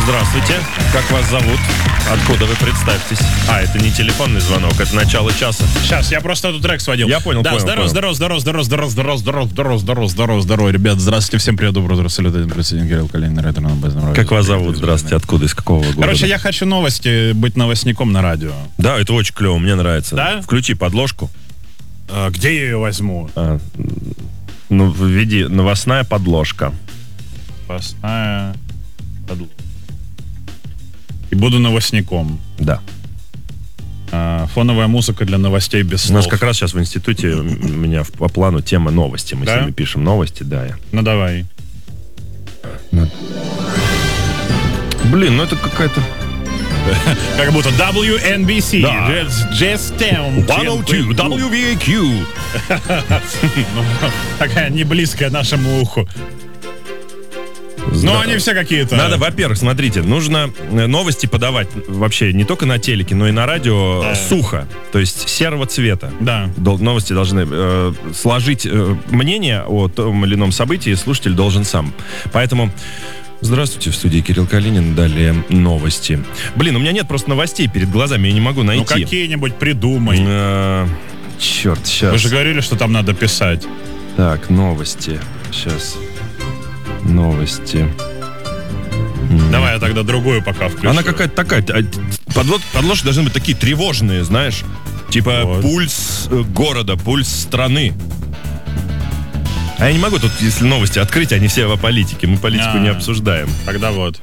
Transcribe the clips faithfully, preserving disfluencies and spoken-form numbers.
Здравствуйте. Как вас зовут? Откуда вы? Представьтесь. А, это не телефонный звонок, это начало часа. Сейчас, я просто этот трек сводил. Я понял, да, понял, здорово, понял. здорово, здорово, здорово, здорово, здорово, здорово, здорово, здорово, здорово, здорово, здорово, ребят, здравствуйте, всем привет, доброго утра, салют, Кирилл Калинин, Как вас зовут? Здравствуйте. Откуда? Из какого города? Короче, я хочу новости, быть новостником на радио. Да, это очень клево, мне нравится. Да? Включи подложку. А, где я ее возьму? А, ну, введи новостная подложка. Новостная подложка. И буду новостником. Да. А, фоновая музыка для новостей без слов. У нас как раз сейчас в институте у меня по плану тема новости. Мы Да? с ними пишем новости, да. Я. Ну давай. Блин, ну это какая-то... Как будто дабл ю эн би си. Да. Just Town. сто два дабл ю ви эй кью. Такая не близкая нашему уху. Ну, они все какие-то. Надо, во-первых, смотрите, нужно новости подавать вообще не только на телеке, но и на радио Да. сухо, то есть серого цвета. Да. Дол- Новости должны э, сложить э, мнение о том или ином событии, слушатель должен сам. Поэтому... Здравствуйте, в студии Кирилл Калинин. Далее новости. Блин, у меня нет просто новостей перед глазами, я не могу найти. Ну, какие-нибудь придумай. Э, черт, сейчас. Вы же говорили, что там надо писать. Так, новости. Сейчас. Новости. Давай я тогда другую пока включу. Она какая-то такая. Подлож, подложки должны быть такие тревожные, знаешь. Типа Вот. пульс э, города, пульс страны. А я не могу тут, если новости открыть, они все о политике. Мы политику А. не обсуждаем. Тогда вот.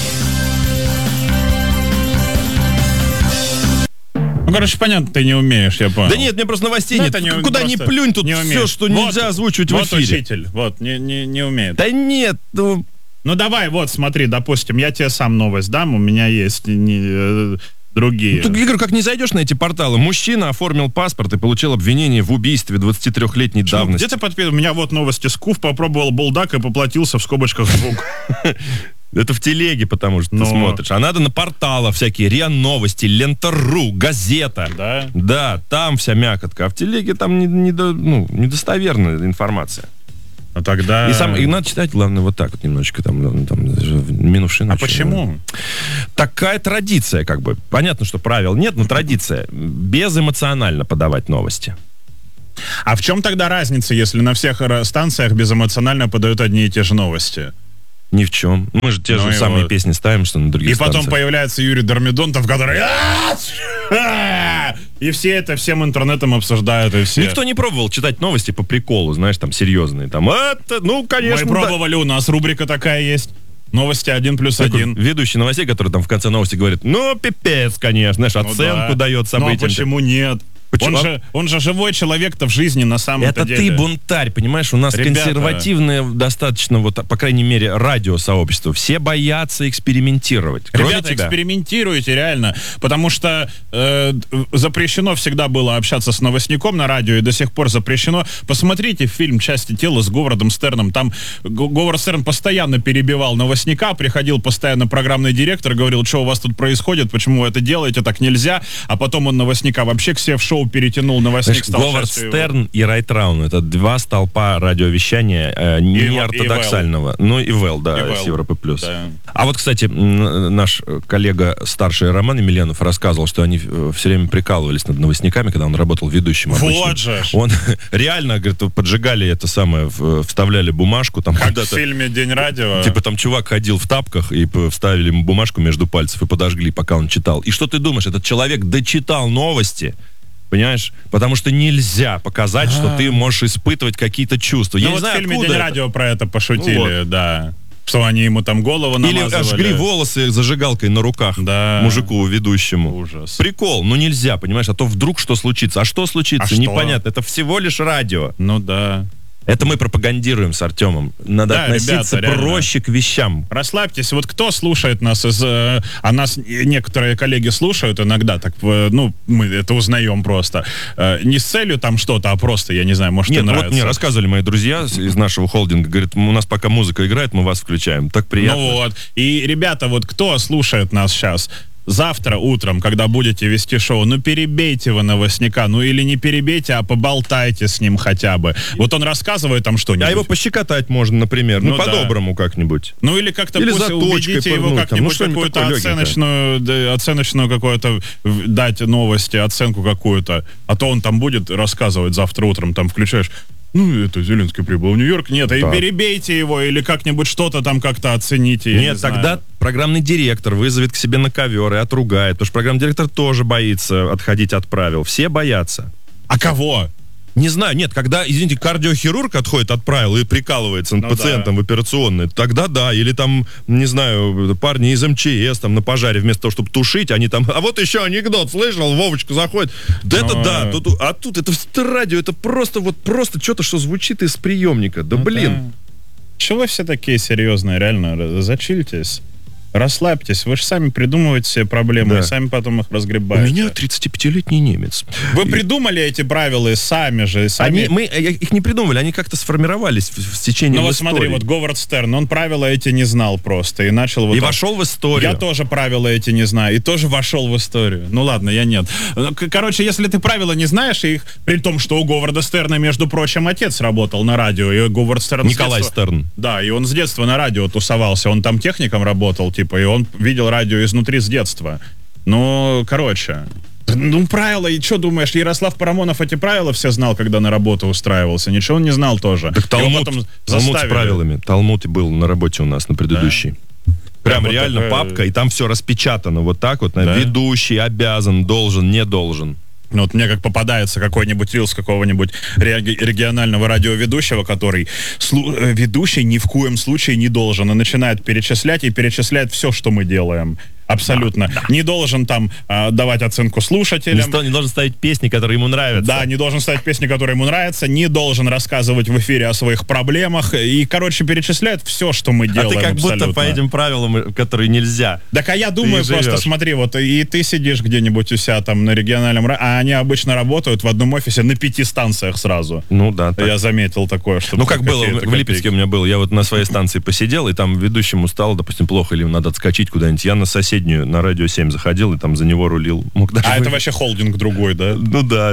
Ну, короче, понятно, ты не умеешь, я понял. Да нет, мне просто новостей Ну, нет. это не- Куда ни просто плюнь, тут не все, умеешь. что Вот, нельзя озвучивать вот в эфире. учитель, вот, не, не, не умеет. Да нет, ну... Ну, давай, вот, смотри, допустим, я тебе сам новость дам, у меня есть не, э, другие. Ну, ты, Игорь, как не зайдешь на эти порталы? Мужчина оформил паспорт и получил обвинение в убийстве двадцатитрёхлетней Почему? давности. Где ты подписывал? У меня вот новости. Скуф попробовал булдак и поплатился в скобочках звук. Это в телеге, потому что Но. ты смотришь. А надо на порталах всякие, РИА Новости, Лента.ру, Газета. Да? Да, там вся мякотка. А в телеге там не, не до- ну, недостоверная информация. Ну, тогда... И, сам, и надо читать, главное, вот так вот немножечко, там, там минувши. А почему? Такая традиция, как бы. Понятно, что правил нет, но традиция. Безэмоционально подавать новости. А в чем тогда разница, если на всех ра- станциях безэмоционально подают одни и те же новости? Ни в чем. Мы же те Ну же и самые вот. песни ставим, что на других И потом станциях. появляется Юрий Дормидонтов, который... И все это всем интернетом обсуждают, и все. Никто не пробовал читать новости по приколу, знаешь, там, серьезные. Там, это, ну, Мы конечно, да. пробовали, у нас рубрика такая есть. Новости один плюс Такой один. ведущий новостей, который там в конце новости говорит, ну, пипец, конечно, знаешь, Ну оценку да. дает Ну а событиям. почему нет? Почему? Он же, он же живой человек-то в жизни на самом-то Это деле. ты бунтарь, понимаешь? У нас Ребята. консервативное достаточно, вот, по крайней мере, радиосообщество. Все боятся экспериментировать. Кроме Ребята, тебя. экспериментируйте реально, потому что э, запрещено всегда было общаться с новостником на радио, и до сих пор запрещено. Посмотрите фильм «Части тела» с Говардом Стерном. Там Г- Говард Стерн постоянно перебивал новостника, приходил постоянно программный директор, говорил, что у вас тут происходит, почему вы это делаете, так нельзя. А потом он новостника вообще к себе в шоу перетянул, новостник Знаешь, стал Говард частью его. Стерн и Райт Раун — это два столпа радиовещания э, неортодоксального. Ну и Вэл, да, И Вэл. с Европы плюс. Да. А вот, кстати, м, наш коллега старший Роман Емельянов рассказывал, что они э, все время прикалывались над новостниками, когда он работал ведущим обычным. Вот же ж. Он реально, говорит, поджигали это самое, в- вставляли бумажку там Как в куда-то. фильме «День радио». Типа там чувак ходил в тапках и п- вставили ему бумажку между пальцев и подожгли, пока он читал. И что ты думаешь, этот человек дочитал новости, понимаешь? Потому что нельзя показать, что ты можешь испытывать какие-то чувства. Я Ну не вот знаю, в фильме откуда «День это. радио» про это пошутили, Ну да. Что они ему там голову Или намазывали. жгли волосы зажигалкой на руках Да. мужику ведущему. Ужас. Прикол, ну нельзя, понимаешь? А то вдруг что случится? А что случится? А что? Непонятно. Это всего лишь радио. Ну да. Это мы пропагандируем с Артемом. Надо Да, относиться ребята, реально. проще к вещам. Расслабьтесь. Вот кто слушает нас из... э, А нас некоторые коллеги слушают иногда, так, э, ну, мы это узнаем просто. Э, Не с целью там что-то, а просто, я не знаю, может, Нет, им ну вот нравится. мне рассказывали мои друзья с- из нашего холдинга, говорят, у нас пока музыка играет, мы вас включаем. Так приятно. Ну вот. И, ребята, вот кто слушает нас сейчас? завтра утром, когда будете вести шоу, ну перебейте вы новостника, ну или не перебейте, а поболтайте с ним хотя бы. Вот он рассказывает там что-нибудь. А его пощекотать можно, например, ну, ну по-доброму да. как-нибудь. Ну или как-то или пусть убедите его как-нибудь ну, какую-то оценочную, да, оценочную какую-то дать новости, оценку какую-то. А то он там будет рассказывать завтра утром, там включаешь, ну, это Зеленский прибыл в Нью-Йорк. Нет, да. и перебейте его, или как-нибудь что-то там как-то оцените. Нет, не тогда знаю. Программный директор вызовет к себе на ковер и отругает, потому что программный директор тоже боится отходить от правил. Все боятся. А кого? Не знаю, нет, когда, извините, кардиохирург отходит от правил и прикалывается над ну, пациентом да. в операционной, тогда да, или там, не знаю, парни из эм че эс там на пожаре вместо того, чтобы тушить, они там, а вот еще анекдот, слышал, Вовочка заходит, да Но... это да, тут, а тут это радио, это просто вот просто что-то, что звучит из приемника, да ну, блин. Да. Чего вы все такие серьезные, реально, зачильтесь. Расслабьтесь, вы же сами придумываете себе проблемы да. и сами потом их разгребаете. У меня тридцатипятилетний немец. Вы и... придумали эти правила и сами же. И сами... Они, мы их не придумали, они как-то сформировались в, в течение ну, истории. Ну вот смотри, вот Говард Стерн, он правила эти не знал просто и начал... Вот и так... вошел в историю. Я тоже правила эти не знаю и тоже вошел в историю. Ну ладно, я нет. Короче, если ты правила не знаешь, и их, при том, что у Говарда Стерна, между прочим, отец работал на радио, и Говард Стерн... Николай детства... Стерн. Да, и он с детства на радио тусовался, он там техником работал, типа, и он видел радио изнутри с детства. Ну, короче, ну, правила, и что думаешь, Ярослав Парамонов эти правила все знал, когда на работу устраивался? Ничего он не знал тоже. Так Талмуд, Талмуд с правилами. Талмуд был на работе у нас, на предыдущей. Да? Прям вот реально такая... папка, и там все распечатано вот так вот. Да? Ведущий обязан, должен, не должен. Ну, вот мне как попадается какой-нибудь рилс какого-нибудь регионального радиоведущего, который слу- ведущий ни в коем случае не должен, и начинает перечислять, и перечисляет все, что мы делаем. Абсолютно. Да, да. Не должен там э, давать оценку слушателям. Не, не должен ставить песни, которые ему нравятся. Да, не должен ставить песни, которые ему нравятся, не должен рассказывать в эфире о своих проблемах. И, короче, перечисляет все, что мы делаем. А ты как абсолютно. будто по этим правилам, которые нельзя. Так, а я думаю, просто смотри, вот и ты сидишь где-нибудь у себя там на региональном, а они обычно работают в одном офисе на пяти станциях сразу. Ну да. Так. Я заметил такое, что... Ну как было, в Липецке у меня было, я вот на своей станции посидел, и там ведущему стало, допустим, плохо, или надо отскочить куда-нибудь. Я на соседнюю на радио семь заходил и там за него рулил. Мог даже а вы... это вообще холдинг другой, да? Ну да.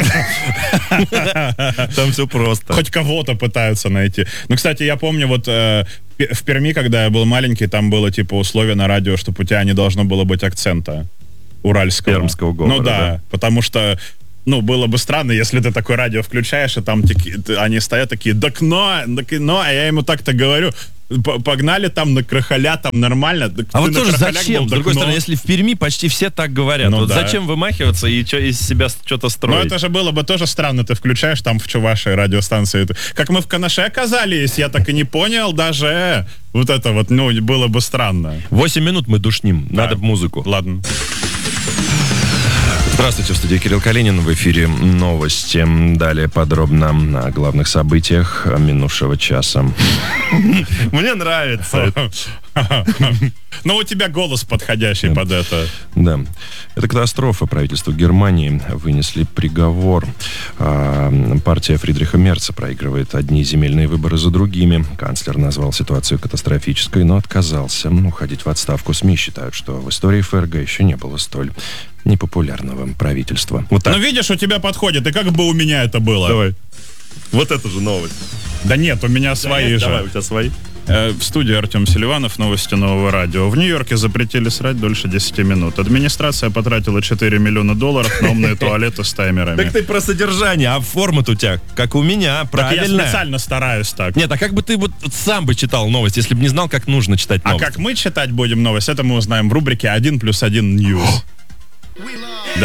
Там все просто. Хоть кого-то пытаются найти. Ну, кстати, я помню, вот в Перми, когда я был маленький, там было типа условие на радио, чтобы у тебя не должно было быть акцента уральского. Пермского говора. Ну да, потому что ну, было бы странно, если ты такое радио включаешь, и там таки, они стоят такие, да кно, да кно, а я ему так-то говорю, погнали там на крахаля, там нормально. А вот тоже зачем? С другой стороны, если в Перми почти все так говорят, ну, вот да. зачем вымахиваться и чё, из себя что-то строить? Ну, это же было бы тоже странно, ты включаешь там в Чувашии радиостанции. Как мы в Канаше оказались, я так и не понял даже. Вот это вот, ну, было бы странно. Восемь минут мы душним, да. Надо музыку. Ладно. Здравствуйте, в студии Кирилл Калинин, в эфире новости. Далее подробно о главных событиях минувшего часа. Мне нравится. Но у тебя голос подходящий под это. Да. Это катастрофа. Правительству Германии вынесли приговор. Партия Фридриха Мерца проигрывает одни земельные выборы за другими. Канцлер назвал ситуацию катастрофической, но отказался уходить в отставку. СМИ считают, что в истории ФРГ еще не было столь непопулярного правительства. Вот так. Ну, видишь, у тебя подходит, и как бы у меня это было. Давай. Вот это же новость. Да нет, у меня свои да, же. Давай, у тебя свои. Э, в студии Артем Селиванов, новости Нового радио. В Нью-Йорке запретили срать дольше десяти минут. Администрация потратила четыре миллиона долларов на умные туалеты с таймерами. Так ты про содержание, а форма-то у тебя, как у меня, правильно. Так я специально стараюсь так. Нет, а как бы ты вот сам бы читал новость, если бы не знал, как нужно читать новость? А как мы читать будем новость, это мы узнаем в рубрике «один плюс один Ньюс».